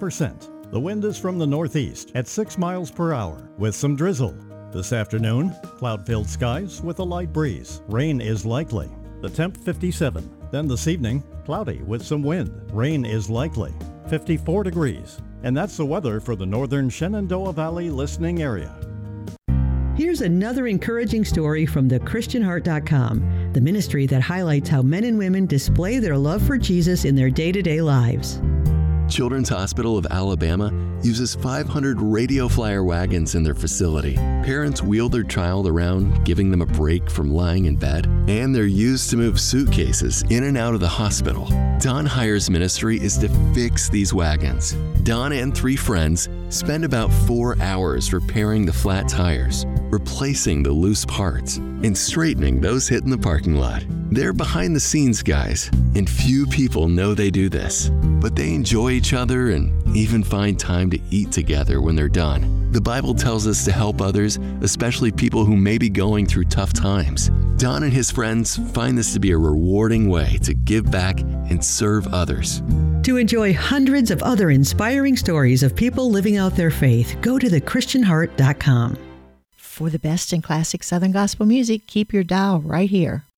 50%. The wind is from the northeast at 6 miles per hour with some drizzle. This afternoon, cloud-filled skies with a light breeze. Rain is likely. The temp 57. Then this evening, cloudy with some wind. Rain is likely. 54 degrees. And that's the weather for the northern Shenandoah Valley listening area. Here's another encouraging story from thechristianheart.com, the ministry that highlights how men and women display their love for Jesus in their day-to-day lives. Children's Hospital of Alabama uses 500 radio flyer wagons in their facility. Parents wheel their child around, giving them a break from lying in bed, and they're used to move suitcases in and out of the hospital. Don Hires ministry is to fix these wagons. Don and 3 friends spend about 4 hours repairing the flat tires, replacing the loose parts, and straightening those hit in the parking lot. They're behind-the-scenes guys, and few people know they do this. But they enjoy each other and even find time to eat together when they're done. The Bible tells us to help others, especially people who may be going through tough times. Don and his friends find this to be a rewarding way to give back and serve others. To enjoy hundreds of other inspiring stories of people living out their faith, go to thechristianheart.com. For the best in classic Southern gospel music, keep your dial right here.